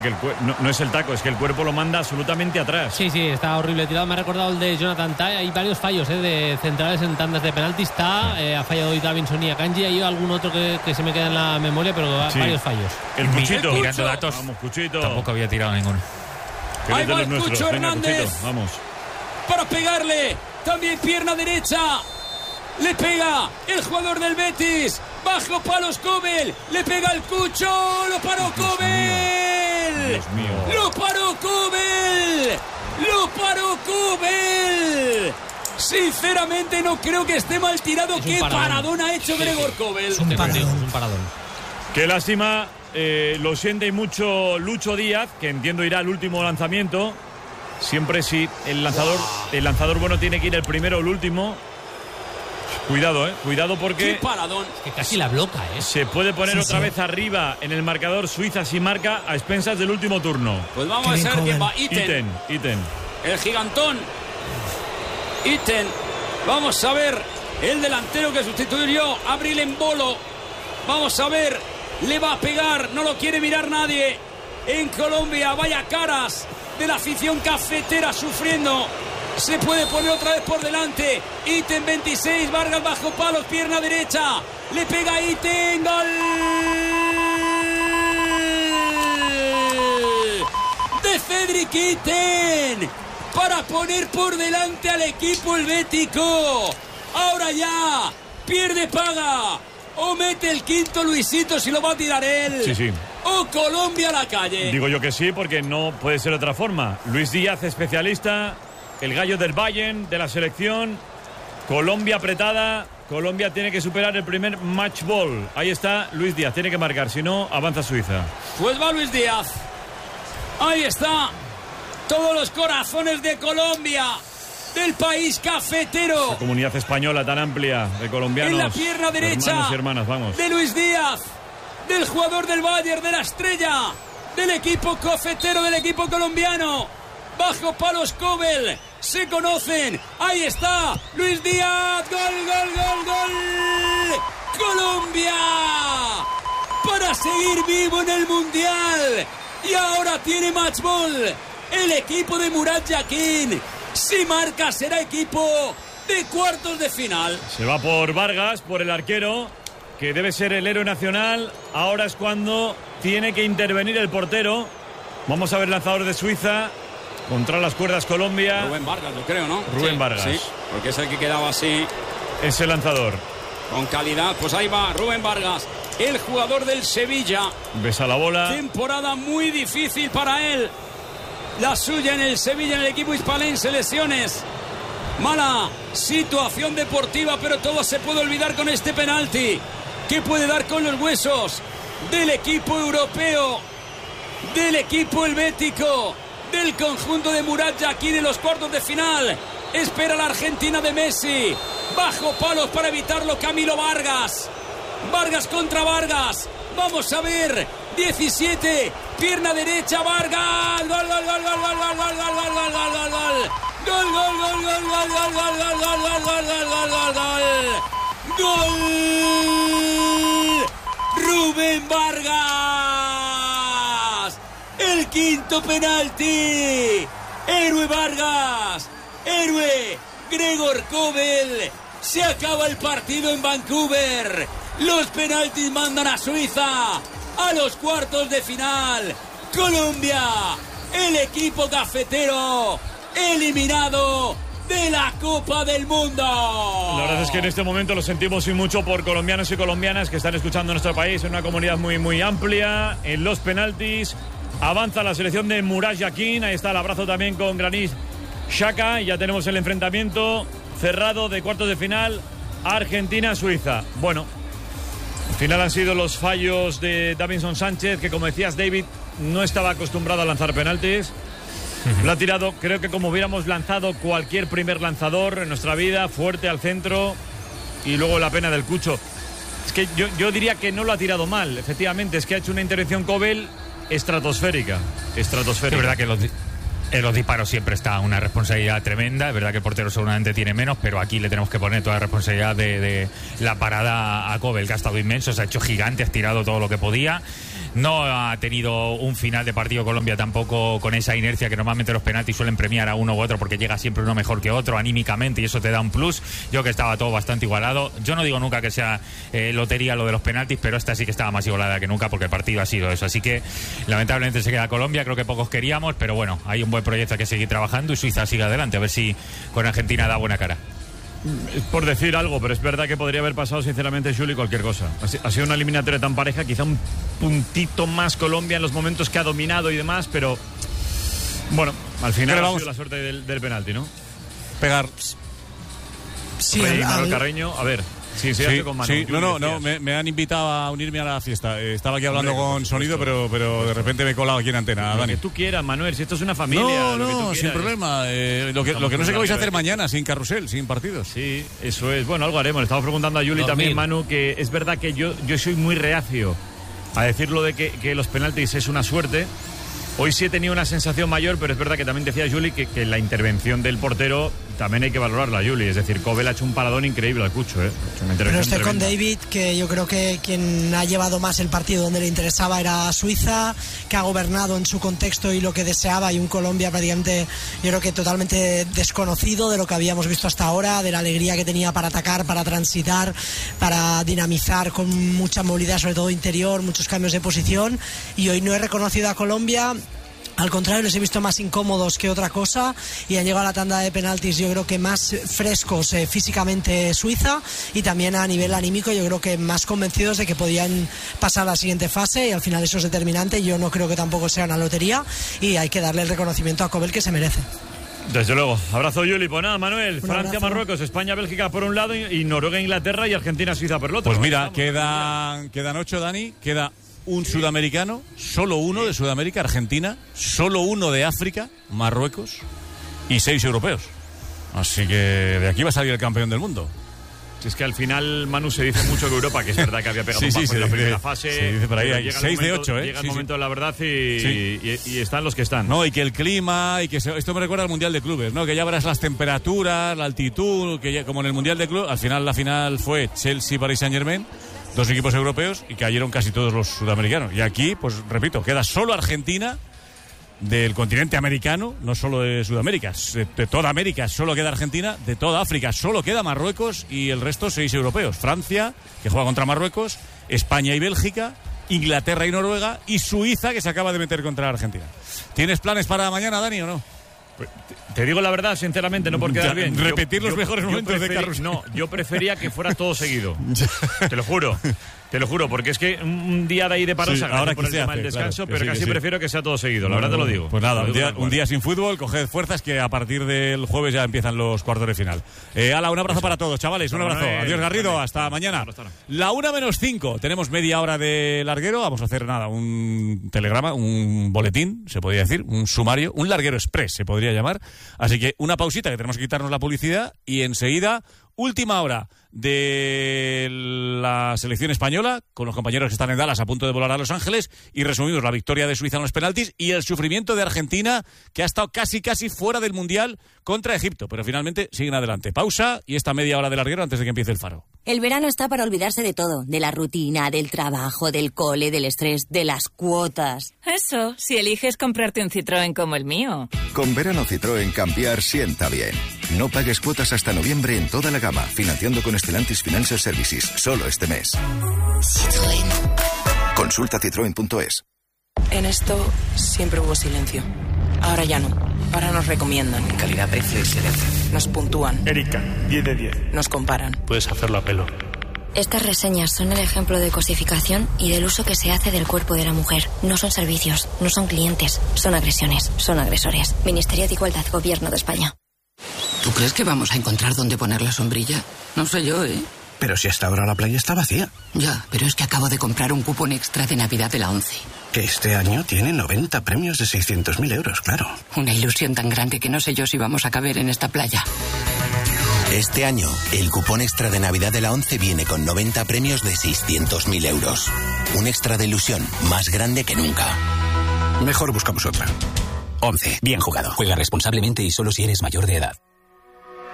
No es el taco, es que el cuerpo lo manda absolutamente atrás. Sí, está horrible tirado. Me ha recordado el de Jonathan Tah. Hay varios fallos de centrales en tandas de penalti. Ha fallado hoy Davinson y Akanji. Hay algún otro que se me queda en la memoria, pero varios fallos. El Cuchito. Mirando datos. Vamos, Cuchito. Tampoco había tirado ninguno. Ahí va el Cucho Hernández. Cuchito, vamos. Para pegarle. También pierna derecha. Le pega el jugador del Betis. Bajo palos Kobel. Le pega el Cucho. Lo paró Kobel. Dios mío. Lo paró Kobel. Sinceramente no creo que esté mal tirado. Qué paradón ha hecho Gregor Kobel. Es un paradón. Qué lástima. Lo siente mucho Lucho Díaz, que entiendo irá al último lanzamiento. Siempre sí. El lanzador bueno tiene que ir el primero o el último. Cuidado porque... ¡Qué paradón! Es que casi la bloca, Se puede poner otra vez arriba en el marcador. Suiza si marca a expensas del último turno. Pues vamos a ver quién va. Itten. El gigantón. Itten. Vamos a ver el delantero que sustituyó a Abril Embolo. Vamos a ver. Le va a pegar. No lo quiere mirar nadie. En Colombia, vaya caras de la afición cafetera sufriendo. Se puede poner otra vez por delante. Itten 26, Vargas bajo palos, pierna derecha. Le pega Itten, gol de Cedric Itten para poner por delante al equipo helvético. Ahora ya, pierde paga. O mete el quinto Luisito si lo va a tirar él. Sí. O Colombia a la calle. Digo yo que sí, porque no puede ser de otra forma. Luis Díaz, especialista. El gallo del Bayern, de la selección. Colombia apretada. Colombia tiene que superar el primer match ball. Ahí está Luis Díaz, tiene que marcar, si no, avanza Suiza. Pues va Luis Díaz. Ahí está. Todos los corazones de Colombia, del país cafetero. La comunidad española tan amplia de colombianos. En la pierna derecha. Hermanos y hermanas, vamos. De Luis Díaz, del jugador del Bayern, de la estrella, del equipo cafetero, del equipo colombiano. Bajo palos Kobel. Se conocen. Ahí está Luis Díaz. Gol. Colombia para seguir vivo en el Mundial. Y ahora tiene match ball el equipo de Murat Yakin. Si marca será equipo de cuartos de final. Se va por Vargas, por el arquero, que debe ser el héroe nacional. Ahora es cuando tiene que intervenir el portero. Vamos a ver el lanzador de Suiza. Contra las cuerdas Colombia. Rubén Vargas, lo creo, ¿no? Rubén Vargas. Sí, porque es el que quedaba así. Ese lanzador. Con calidad. Pues ahí va Rubén Vargas, el jugador del Sevilla. Besa la bola. Temporada muy difícil para él. La suya en el Sevilla, en el equipo hispalense. Lesiones. Mala situación deportiva, pero todo se puede olvidar con este penalti. Que puede dar con los huesos del equipo europeo, del equipo helvético, del conjunto de Murat Yakin en los cuartos de final. Espera la Argentina de Messi. Bajo palos para evitarlo Camilo Vargas. Vargas contra Vargas. Vamos a ver. 17. Pierna derecha Vargas. Gol. Gol. Rubén Vargas. El quinto penalti. Héroe Vargas. Héroe Gregor Kobel. Se acaba el partido en Vancouver. Los penaltis mandan a Suiza a los cuartos de final. Colombia, el equipo cafetero, eliminado de la Copa del Mundo. La verdad es que en este momento lo sentimos y mucho por colombianos y colombianas que están escuchando nuestro país, en una comunidad muy, muy amplia. En los penaltis avanza la selección de Murat Yakin. Ahí está el abrazo también con Granit Xhaka. Y ya tenemos el enfrentamiento cerrado de cuartos de final, Argentina-Suiza. Bueno, al final han sido los fallos de Davinson Sánchez, que como decías, David, no estaba acostumbrado a lanzar penaltis. Lo ha tirado, creo que como hubiéramos lanzado cualquier primer lanzador en nuestra vida, fuerte al centro. Y luego la pena del Cucho. Es que yo diría que no lo ha tirado mal, efectivamente. Es que ha hecho una intervención Kobel estratosférica. Es verdad que En los disparos siempre está una responsabilidad tremenda. Es verdad que el portero seguramente tiene menos, pero aquí le tenemos que poner toda la responsabilidad de la parada a Kobel, que ha estado inmenso, se ha hecho gigante, ha tirado todo lo que podía. No ha tenido un final de partido Colombia tampoco con esa inercia que normalmente los penaltis suelen premiar a uno u otro, porque llega siempre uno mejor que otro anímicamente y eso te da un plus. Yo creo que estaba todo bastante igualado. Yo no digo nunca que sea lotería lo de los penaltis, pero esta sí que estaba más igualada que nunca porque el partido ha sido eso. Así que lamentablemente se queda Colombia, creo que pocos queríamos, pero bueno, hay un buen proyecto, hay que seguir trabajando y Suiza sigue adelante, a ver si con Argentina da buena cara. Por decir algo, pero es verdad que podría haber pasado sinceramente, Juli, cualquier cosa. Ha sido una eliminatoria tan pareja, quizá un puntito más Colombia en los momentos que ha dominado y demás, pero bueno, al final ha sido la suerte del penalti, ¿no? Pegar. Sí, Manuel Carreño, a ver. Sí, con Manu. Sí, no, me han invitado a unirme a la fiesta. Estaba aquí hablando con sonido, pero de repente me he colado aquí en antena, Dani. Lo que tú quieras, Manuel, si esto es una familia. No, sin problema. Lo que no sé qué vais a hacer mañana, sin carrusel, sin partidos. Sí, eso es. Bueno, algo haremos. Le estamos preguntando a Juli también, Manu, que es verdad que yo soy muy reacio a decirlo de que los penaltis es una suerte. Hoy sí he tenido una sensación mayor, pero es verdad que también decía Juli que la intervención del portero también hay que valorarla, Juli. Es decir, Kobel ha hecho un paradón increíble al Cucho, Pero estoy con David, que yo creo que quien ha llevado más el partido donde le interesaba era Suiza, que ha gobernado en su contexto y lo que deseaba, y un Colombia prácticamente, yo creo que totalmente desconocido de lo que habíamos visto hasta ahora, de la alegría que tenía para atacar, para transitar, para dinamizar con mucha movilidad, sobre todo interior, muchos cambios de posición, y hoy no he reconocido a Colombia. Al contrario, les he visto más incómodos que otra cosa y han llegado a la tanda de penaltis, yo creo que más frescos físicamente Suiza, y también a nivel anímico yo creo que más convencidos de que podían pasar a la siguiente fase, y al final eso es determinante. Yo no creo que tampoco sea una lotería y hay que darle el reconocimiento a Kobel que se merece. Desde luego. Abrazo, Juli. Pues nada, Manuel. Francia, Marruecos, España, Bélgica por un lado y Noruega, Inglaterra y Argentina, Suiza por el otro. Pues mira, quedan 8, Dani. Queda un sudamericano, solo uno de Sudamérica, Argentina, solo uno de África, Marruecos, y 6 europeos. Así que de aquí va a salir el campeón del mundo. Si es que al final, Manu, se dice mucho que Europa, que es verdad que había pegado un bajo en la primera fase. Se dice por ahí, hay 6 de 8, Llega el momento de la verdad y están los que están. No, y que el clima, esto me recuerda al Mundial de Clubes, ¿no? Que ya verás las temperaturas, la altitud, que ya, como en el Mundial de Clubes, al final la final fue Chelsea-Paris Saint-Germain, 2 equipos europeos, y cayeron casi todos los sudamericanos. Y aquí, pues repito, queda solo Argentina del continente americano, no solo de Sudamérica, de toda América solo queda Argentina, de toda África solo queda Marruecos, y el resto 6 europeos. Francia, que juega contra Marruecos, España y Bélgica, Inglaterra y Noruega, y Suiza, que se acaba de meter contra Argentina. ¿Tienes planes para mañana, Dani, o no? Te digo la verdad, sinceramente, no por quedar bien. Repetir los mejores momentos de carrusel. No, yo prefería que fuera todo seguido. Te lo juro, porque es que un día de ahí de paro se agradece por el tema del descanso, claro, pero casi prefiero que sea todo seguido, la verdad te lo digo. Pues nada, un día sin fútbol, coged fuerzas, que a partir del jueves ya empiezan los cuartos de final. Ala, un abrazo para todos, chavales, un abrazo. Adiós, Garrido, hasta mañana. La 1:05, tenemos media hora de larguero, vamos a hacer un telegrama, un boletín, se podría decir, un sumario, un larguero express se podría llamar. Así que una pausita, que tenemos que quitarnos la publicidad, y enseguida última hora de la selección española, con los compañeros que están en Dallas a punto de volar a Los Ángeles, y resumimos la victoria de Suiza en los penaltis y el sufrimiento de Argentina, que ha estado casi fuera del Mundial contra Egipto, pero finalmente siguen adelante. Pausa y esta media hora de larguero antes de que empiece el faro. El verano está para olvidarse de todo, de la rutina, del trabajo, del cole, del estrés, de las cuotas. Eso, si eliges comprarte un Citroën como el mío. Con verano Citroën, cambiar sienta bien. No pagues cuotas hasta noviembre en toda la gama, financiando con Stellantis Financial Services, solo este mes. Citroën. Consulta citroen.es. En esto siempre hubo silencio. Ahora ya no. Ahora nos recomiendan. Calidad, precio y silencio. Nos puntúan. Erika, 10 de 10. Nos comparan. Puedes hacerlo a pelo. Estas reseñas son el ejemplo de cosificación y del uso que se hace del cuerpo de la mujer. No son servicios, no son clientes, son agresiones, son agresores. Ministerio de Igualdad, Gobierno de España. ¿Tú crees que vamos a encontrar dónde poner la sombrilla? No sé yo, ¿eh? Pero si hasta ahora la playa está vacía. Ya, pero es que acabo de comprar un cupón extra de Navidad de la ONCE. Que este año tiene 90 premios de 600.000 euros, claro. Una ilusión tan grande que no sé yo si vamos a caber en esta playa. Este año, el cupón extra de Navidad de la ONCE viene con 90 premios de 600.000 euros. Un extra de ilusión más grande que nunca. Mejor buscamos otra. 11. Bien jugado. Juega responsablemente y solo si eres mayor de edad.